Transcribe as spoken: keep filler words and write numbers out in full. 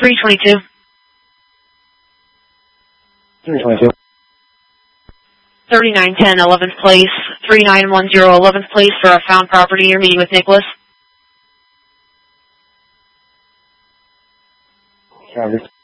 three twenty-two. three twenty-two. thirty-nine ten eleventh Place, three nine one zero eleventh Place for a found property. You're meeting with Nicholas. Travis.